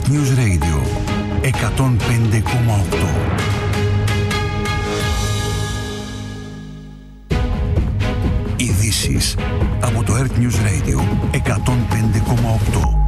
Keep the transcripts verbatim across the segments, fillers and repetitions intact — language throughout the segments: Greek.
Earth News Radio εκατόν πέντε κόμμα οκτώ. Ειδήσεις από το Earth News Radio εκατόν πέντε κόμμα οκτώ.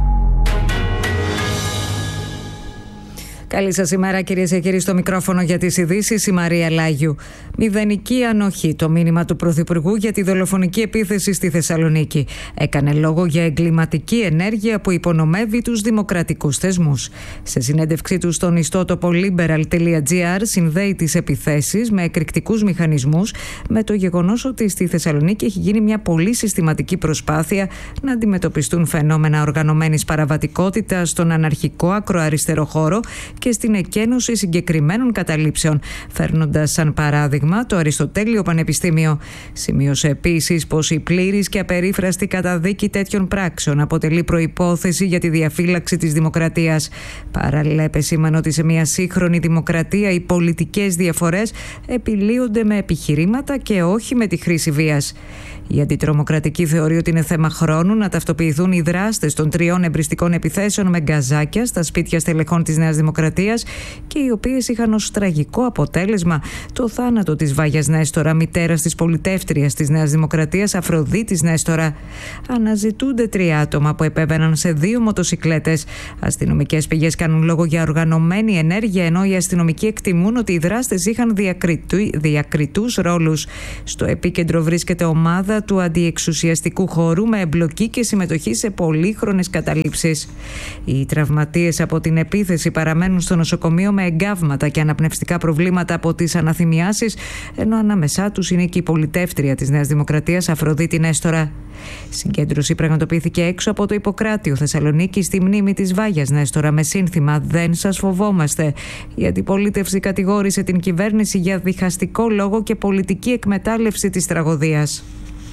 Καλή σας ημέρα, κυρίες και κύριοι, στο μικρόφωνο για τις ειδήσεις η Μαρία Λάγιου. Μηδενική ανοχή, το μήνυμα του Πρωθυπουργού για τη δολοφονική επίθεση στη Θεσσαλονίκη. Έκανε λόγο για εγκληματική ενέργεια που υπονομεύει τους δημοκρατικούς θεσμούς. Σε συνέντευξή του στον ιστότοπο liberal τελεία gr συνδέει τις επιθέσεις με εκρηκτικούς μηχανισμούς με το γεγονός ότι στη Θεσσαλονίκη έχει γίνει μια πολύ συστηματική προσπάθεια να αντιμετωπιστούν φαινόμενα οργανωμένης παραβατικότητας στον αναρχικό ακροαριστερό χώρο και στην εκένωση συγκεκριμένων καταλήψεων, φέρνοντας σαν παράδειγμα το Αριστοτέλειο Πανεπιστήμιο. Σημείωσε επίσης πως η πλήρης και απερίφραστη καταδίκη τέτοιων πράξεων αποτελεί προϋπόθεση για τη διαφύλαξη της δημοκρατίας. Παράλληλα, επεσήμανε ότι σε μια σύγχρονη δημοκρατία οι πολιτικές διαφορές επιλύονται με επιχειρήματα και όχι με τη χρήση βίας. Η αντιτρομοκρατική θεωρεί ότι είναι θέμα χρόνου να ταυτοποιηθούν οι δράστες των τριών εμπριστικών επιθέσεων με γκαζάκια στα σπίτια στελεχών της Νέας Δημοκρατίας και οι οποίες είχαν ως τραγικό αποτέλεσμα το θάνατο της Βάγιας Νέστορα, μητέρας της πολιτεύτριας της Νέας Δημοκρατίας Αφροδίτης Νέστορα. Αναζητούνται τρία άτομα που επέβαιναν σε δύο μοτοσικλέτες. Αστυνομικές πηγές κάνουν λόγο για οργανωμένη ενέργεια, ενώ οι αστυνομικοί εκτιμούν ότι οι δράστες είχαν διακριτούς ρόλους. Στο επίκεντρο βρίσκεται ομάδα του αντιεξουσιαστικού χώρου με εμπλοκή και συμμετοχή σε πολύχρονες καταλήψεις. Οι τραυματίες από την επίθεση παραμένουν στο νοσοκομείο με εγκάβματα και αναπνευστικά προβλήματα από τις αναθυμιάσεις, ενώ ανάμεσά τους είναι και η πολιτεύτρια της Νέας Δημοκρατίας Αφροδίτη Νέστορα. Συγκέντρωση πραγματοποιήθηκε έξω από το Ιπποκράτιο Θεσσαλονίκη στη μνήμη της Βάγιας Νέστορα με σύνθημα «Δεν σας φοβόμαστε». Η αντιπολίτευση κατηγόρησε την κυβέρνηση για διχαστικό λόγο και πολιτική εκμετάλλευση της τραγωδίας.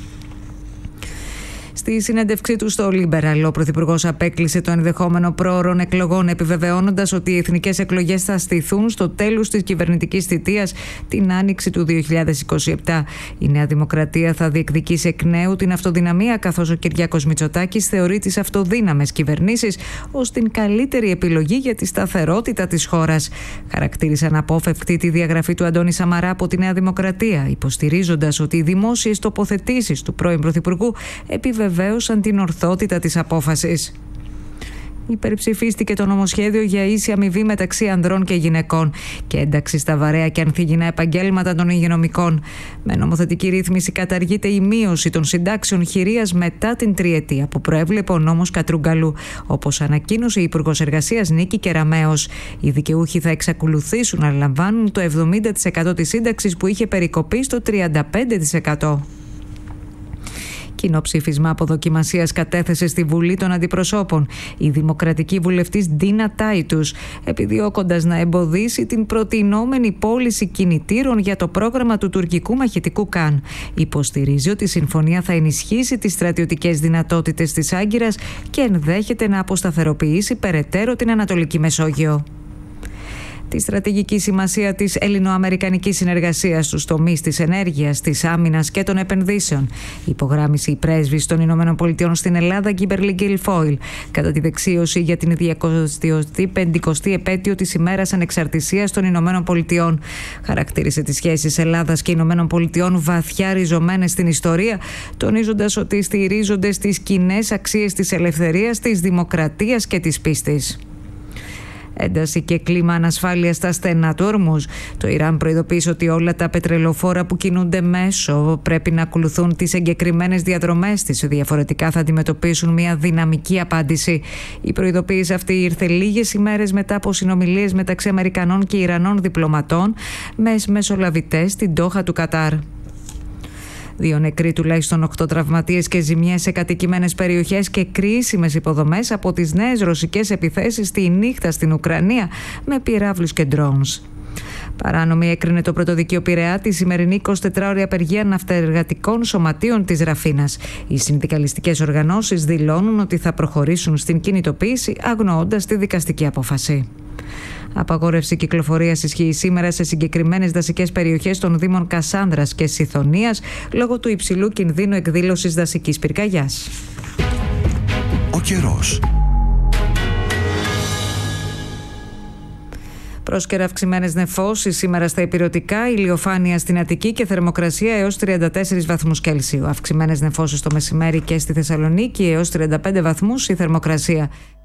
Στη συνέντευξή του στο Liberal, ο Πρωθυπουργός απέκλεισε το ενδεχόμενο πρόωρων εκλογών, επιβεβαιώνοντας ότι οι εθνικές εκλογές θα στηθούν στο τέλος της κυβερνητικής θητείας την άνοιξη του δύο χιλιάδες είκοσι επτά. Η Νέα Δημοκρατία θα διεκδικήσει εκ νέου την αυτοδυναμία, καθώς ο Κυριάκος Μητσοτάκης θεωρεί τις αυτοδύναμες κυβερνήσεις ως την καλύτερη επιλογή για τη σταθερότητα της χώρας. Χαρακτήρισε αναπόφευκτη τη διαγραφή του Αντώνη Σαμαρά από τη Νέα Δημοκρατία, υποστηρίζοντας ότι οι δημόσιες τοποθετήσεις του πρώην Πρωθυπουργού επιβεβαιώνουν βεβαίωσαν την ορθότητα της απόφασης. Υπερψηφίστηκε το νομοσχέδιο για ίση αμοιβή μεταξύ ανδρών και γυναικών και ένταξη στα βαρέα και ανθυγιεινά επαγγέλματα των υγειονομικών. Με νομοθετική ρύθμιση καταργείται η μείωση των συντάξεων χειρίας μετά την τριετία που προέβλεπε ο νόμος Κατρούγκαλου, όπως ανακοίνωσε η Υπουργός Εργασίας Νίκη Κεραμέως. Οι δικαιούχοι θα εξακολουθήσουν να λαμβάνουν το εβδομήντα τοις εκατό της σύνταξης που είχε περικοπεί στο τριάντα πέντε τοις εκατό. Κοινό ψήφισμα αποδοκιμασίας κατέθεσε στη Βουλή των Αντιπροσώπων η δημοκρατική βουλευτής Ντίνα Τάιτους, επιδιώκοντας να εμποδίσει την προτινόμενη πώληση κινητήρων για το πρόγραμμα του τουρκικού μαχητικού Καν. Υποστηρίζει ότι η συμφωνία θα ενισχύσει τις στρατιωτικές δυνατότητες της Άγκυρας και ενδέχεται να αποσταθεροποιήσει περαιτέρω την Ανατολική Μεσόγειο. Τη στρατηγική σημασία της ελληνοαμερικανικής συνεργασίας στους τομείς της ενέργειας, της άμυνας και των επενδύσεων υπογράμμισε η πρέσβης των Ηνωμένων Πολιτειών στην Ελλάδα, Γκίμπερλι Γκίλφόιλ, κατά τη δεξίωση για την διακόσια πενηκοστή επέτειο της ημέρας ανεξαρτησίας των Ηνωμένων Πολιτειών. Χαρακτήρισε τις σχέσεις Ελλάδας και Ηνωμένων Πολιτειών βαθιά ριζωμένες στην ιστορία, τονίζοντας ότι στηρίζονται στις κοινές αξίες της ελευθερίας, της δημοκρατίας και της πίστης. Ένταση και κλίμα ανασφάλειας στα στενά του Ορμούζ. Το Ιράν προειδοποίησε ότι όλα τα πετρελοφόρα που κινούνται μέσω πρέπει να ακολουθούν τις εγκεκριμένες διαδρομές της. Διαφορετικά θα αντιμετωπίσουν μια δυναμική απάντηση. Η προειδοποίηση αυτή ήρθε λίγες ημέρες μετά από συνομιλίες μεταξύ Αμερικανών και Ιρανών διπλωματών με μεσολαβητές στην Ντόχα του Κατάρ. Δύο νεκροί, τουλάχιστον οκτώ τραυματίες και ζημιές σε κατοικημένες περιοχές και κρίσιμες υποδομές από τις νέες ρωσικές επιθέσεις τη νύχτα στην Ουκρανία με πυράβλους και drones. Παράνομη έκρινε το Πρωτοδικείο Πειραιά τη σημερινή εικοσιτετράωρη απεργία ναυτεργατικών σωματείων της Ραφίνας. Οι συνδικαλιστικές οργανώσεις δηλώνουν ότι θα προχωρήσουν στην κινητοποίηση αγνοώντας τη δικαστική απόφαση. Απαγόρευση κυκλοφορίας ισχύει σήμερα σε συγκεκριμένες δασικές περιοχές των δήμων Κασάνδρας και Σιθωνίας λόγω του υψηλού κινδύνου εκδήλωσης δασικής πυρκαγιάς. Ο καιρός. Πρόσκαιρα αυξημένες νεφώσεις σήμερα στα ηπειρωτικά, ηλιοφάνεια στην Αττική και θερμοκρασία έως τριάντα τέσσερις βαθμούς Κελσίου. Αυξημένες νεφώσεις το μεσημέρι και στη Θεσσαλονίκη, έως τριάντα πέντε βαθμούς η θερμοκρασία.